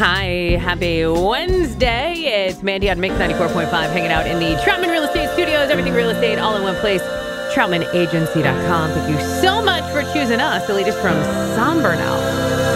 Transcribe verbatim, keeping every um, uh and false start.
Hi, happy Wednesday. It's Mandy on Mix ninety-four point five, hanging out in the Troutman Real Estate Studios. Everything real estate, all in one place. Troutman Agency dot com. Thank you so much for choosing us. The latest from San Bernal.